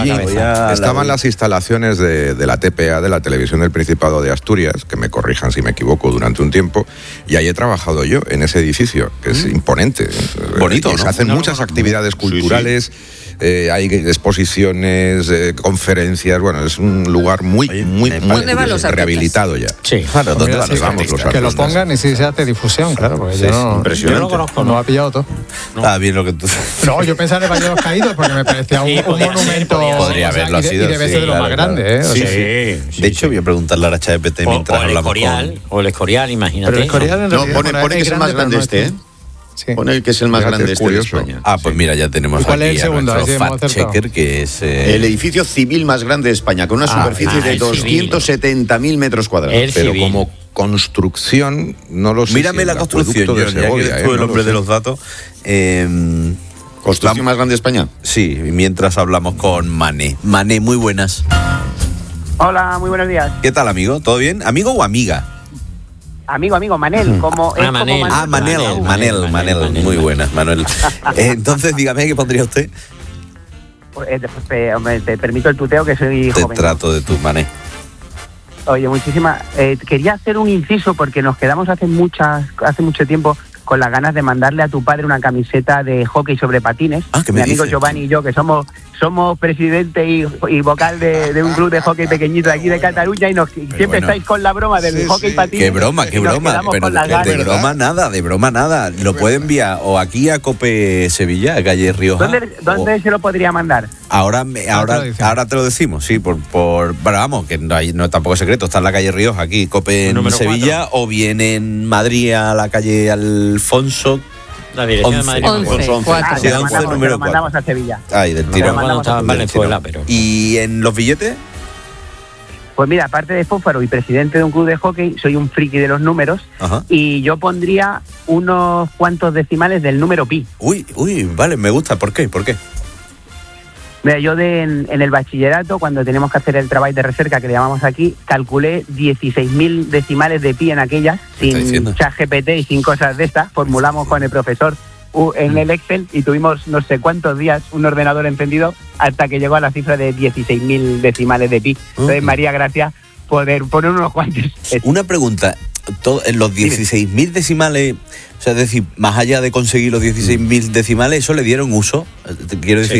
estaban las instalaciones de la TPA, de la Televisión del Principado de Asturias, que me corrijan si me equivoco, durante un tiempo, y ahí he trabajado yo, en ese edificio, que es imponente. Bonito, ¿no? Se hacen muchas actividades culturales, hay exposiciones, conferencias, bueno, es un lugar muy rehabilitado ya. Sí, claro, ¿dónde van los artistas? Que lo pongan y sí se hace difusión, claro, porque yo no lo conozco, no ha pillado todo. Está bien lo que tú... No, yo pensaba en el Valle de los Caídos porque me parecía un monumento. Podría haberlo sido. Y debe ser de lo más grande, ¿eh? Sí. De hecho, voy a preguntarle a la ChatGPT mientras hablamos o el Escorial, imagínate. Pero el Escorial en realidad pone que es el más grande ¿eh? Sí. Pone que es el más grande de España. Pues mira, ya tenemos ¿cuál aquí es el segundo? a nuestro fact-checker, que es... el edificio civil más grande de España, con una superficie de 270.000 metros cuadrados. Pero como construcción, no lo sé. Mírame la construcción, yo, ya que eres tú el hombre de los datos. ¿Construcción más grande de España? Sí, mientras hablamos con Mané. Mané, muy buenas. Hola, muy buenos días. ¿Qué tal, amigo? ¿Todo bien? ¿Amigo o amiga? Amigo, Manel, Manel, muy buenas, Manuel. Entonces, dígame, ¿qué pondría usted? Hombre, te permito el tuteo, que soy joven. Te trato de tu Mané. Oye, quería hacer un inciso porque nos quedamos hace mucho tiempo con las ganas de mandarle a tu padre una camiseta de hockey sobre patines. Mi amigo Giovanni y yo, que somos presidente y vocal de un club de hockey pequeñito de aquí de Cataluña, y siempre estáis con la broma del hockey patines. Qué broma, pero de broma nada. Lo puede enviar o aquí a Cope Sevilla, a calle Rioja. ¿Dónde se lo podría mandar? Ahora te lo decimos, sí, pero vamos, que no tampoco es secreto, está en la calle Rioja, aquí, Cope en Sevilla, 4. O bien en Madrid a la calle Alfonso. La dirección 11, de Madrid. 11, número 4. Mandamos a Sevilla. Ahí, del tirón. En Venezuela, pero... ¿Y en los billetes? Pues mira, aparte de fósforo y presidente de un club de hockey, soy un friki de los números. Ajá. Y yo pondría unos cuantos decimales del número pi. Uy, vale, me gusta. ¿Por qué? Mira, yo en el bachillerato, cuando teníamos que hacer el trabajo de recerca, que le llamamos aquí, calculé 16.000 decimales de pi en aquellas, sin ChatGPT y sin cosas de estas. Formulamos con el profesor en el Excel y tuvimos no sé cuántos días un ordenador encendido hasta que llegó a la cifra de 16.000 decimales de pi. Entonces, María, gracias por poner unos cuantos. Una pregunta, en los 16.000 decimales... O sea, es decir, más allá de conseguir los 16.000 decimales, ¿eso le dieron uso? Quiero decir,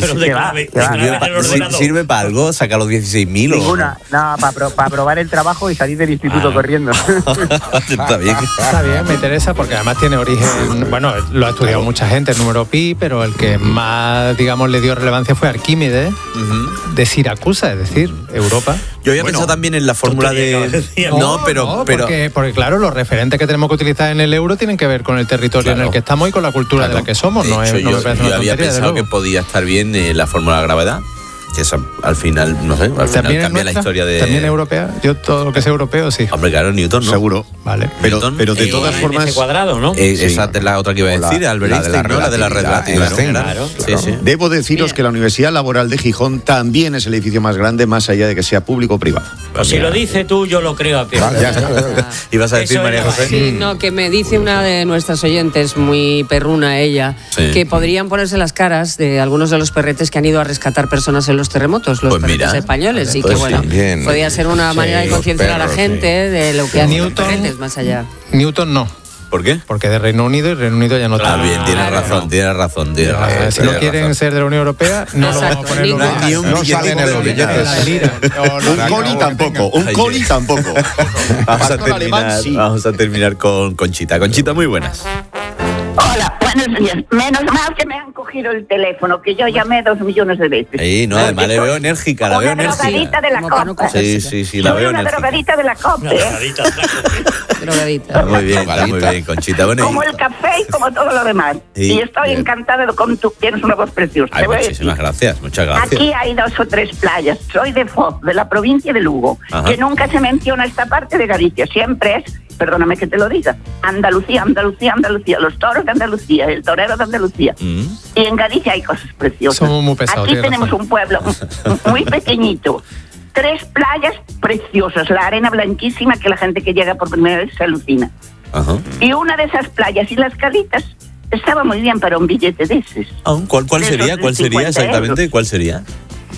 ¿sirve para algo sacar los 16.000? Ninguna, no, para probar el trabajo y salir del instituto corriendo. Está bien, me interesa porque además tiene origen, bueno, lo ha estudiado mucha gente, el número pi, pero el que más, digamos, le dio relevancia fue Arquímedes, de Siracusa, es decir, Europa. Yo había pensado también en la fórmula de... Porque claro, los referentes que tenemos que utilizar en el euro tienen que ver con el territorio en el que estamos y con la cultura de la que somos. Yo había pensado que podía estar bien la fórmula de gravedad, que eso, al final, no sé, al final cambia la historia de... ¿También europea? Yo todo lo que sea europeo, sí. Hombre, claro, Newton, ¿no? Seguro. Vale. Pero de todas formas... Ese cuadrado, ¿no? Esa es la otra que iba a decir, Albert Einstein, ¿no? La de la relatividad. Claro. Sí. Debo deciros que la Universidad Laboral de Gijón también es el edificio más grande, más allá de que sea público o privado. Pues si lo dices tú, yo lo creo a pie. ¿Ibas a decir, María José? Sí, no, que me dice una de nuestras oyentes, muy perruna ella, que podrían ponerse las caras de algunos de los perretes que han ido a rescatar personas en los terremotos, los perretes españoles, y que bueno, podría ser una manera de concienciar a la gente de lo que hacen los perretes más allá. Newton no. ¿Por qué? Porque de Reino Unido, y Reino Unido ya no está. Bien, tienes razón. Si no quieren ser de la Unión Europea, no lo vamos a poner ni un no salen en los billetes. Un coli tampoco. Vamos a terminar con Conchita. Conchita, muy buenas. Hola, buenos días. Menos mal que me han cogido el teléfono, que yo llamé 2 millones de veces. Sí, no, además le veo enérgica, la veo enérgica. Una drogadita de la copa. Sí, la veo enérgica. Una drogadita de la copa, Drogadita. Muy bien, Conchita. Bueno, como el café y como todo lo demás. Sí, y estoy encantada con tu... Tienes una voz preciosa. Muchísimas gracias, muchas gracias. Aquí hay 2 o 3 playas. Soy de Foz, de la provincia de Lugo, que nunca se menciona esta parte de Galicia. Siempre es, perdóname que te lo diga, Andalucía, los toros de Andalucía, el torero de Andalucía. Y en Galicia hay cosas preciosas. Somos muy pesados. Aquí tenemos un pueblo muy pequeñito. 3 playas preciosas, la arena blanquísima que la gente que llega por primera vez se alucina. Y una de esas playas y las calitas estaba muy bien para un billete de esos. ¿Cuál sería exactamente? ¿Cuál sería?